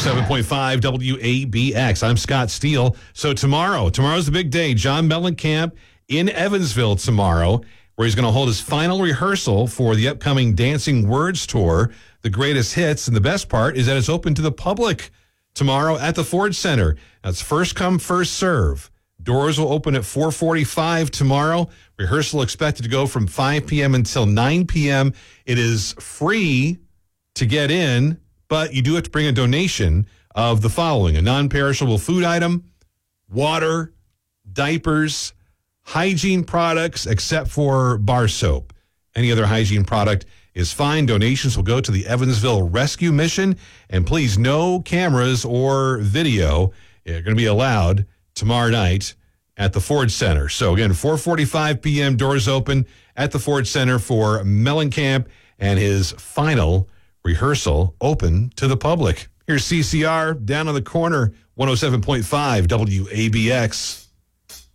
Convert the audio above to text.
107.5 WABX. I'm Scott Steele. So tomorrow's the big day. John Mellencamp in Evansville tomorrow, where he's going to hold his final rehearsal for the upcoming Dancing Words Tour, the greatest hits. And the best part is that it's open to the public tomorrow at the Ford Center. That's first come, first serve. Doors will open at 4:45 tomorrow. Rehearsal expected to go from 5 p.m. until 9 p.m. It is free to get in, but you do have to bring a donation of the following: a non-perishable food item, water, diapers, hygiene products, except for bar soap. Any other hygiene product is fine. Donations will go to the Evansville Rescue Mission. And please, no cameras or video are going to be allowed tomorrow night at the Ford Center. So again, 4:45 p.m., doors open at the Ford Center for Mellencamp and his final rehearsal, open to the public. Here's CCR down on the corner, 107.5 WABX.